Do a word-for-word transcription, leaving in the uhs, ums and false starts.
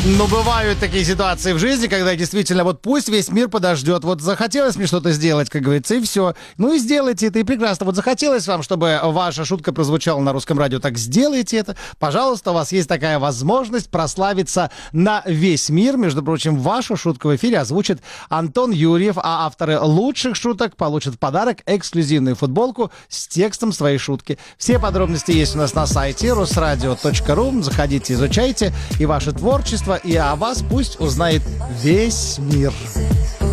Ну, бывают такие ситуации в жизни, когда действительно вот пусть весь мир подождет. Вот захотелось мне что-то сделать, как говорится, и все. Ну и сделайте это, и прекрасно. Вот захотелось вам, чтобы ваша шутка прозвучала на русском радио, так сделайте это. Пожалуйста, у вас есть такая возможность прославиться на весь мир. Между прочим, вашу шутку в эфире озвучит Антон Юрьев, а авторы лучших шуток получат в подарок эксклюзивную футболку с текстом своей шутки. Все подробности есть у нас на сайте русрадио точка ру. Заходите, изучайте, и ваше творчество, и о вас пусть узнает весь мир.